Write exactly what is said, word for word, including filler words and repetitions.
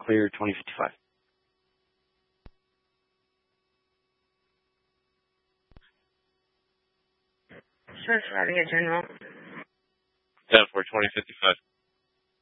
clear twenty fifty-five. Sure, Flavier General. ten four, twenty fifty-five.